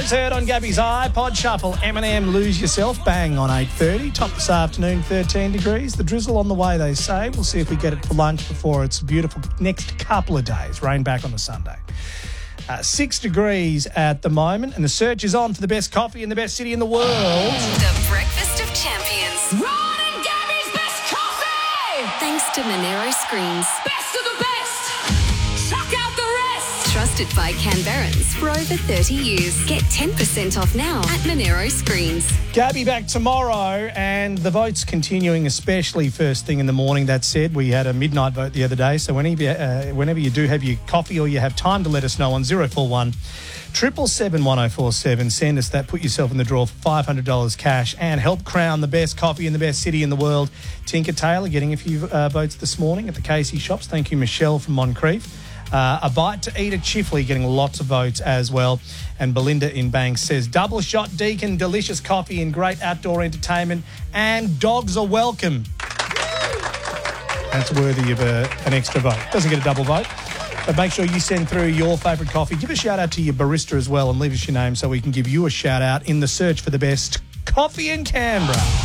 just heard on Gabby's iPod Shuffle, Eminem, Lose Yourself, bang on 8:30. Top this afternoon, 13 degrees. The drizzle on the way, they say. We'll see if we get it for lunch before it's beautiful next couple of days. Rain back on the Sunday. 6 degrees at the moment, and the search is on for the best coffee in the best city in the world. The Breakfast of Champions. Ron and Gabby's best coffee! Thanks to Monero Screens. Best of the best! Chuck out the rest! Trusted by Canberrans for over 30 years. Get 10% off now at Monero Screens. Gabby back tomorrow, and the votes continuing, especially first thing in the morning. That said, we had a midnight vote the other day, so whenever you do have your coffee or you have time to let us know on 041 777 1047, send us that, put yourself in the draw for $500 cash and help crown the best coffee in the best city in the world. Tinker Taylor getting a few votes this morning at the Casey Shops. Thank you, Michelle from Moncrief. A Bite to Eat at Chifley getting lots of votes as well. And Belinda in Banks says, double shot Deacon, delicious coffee and great outdoor entertainment, and dogs are welcome. That's worthy of an extra vote. Doesn't get a double vote. But make sure you send through your favourite coffee. Give a shout out to your barista as well and leave us your name so we can give you a shout out in the search for the best coffee in Canberra.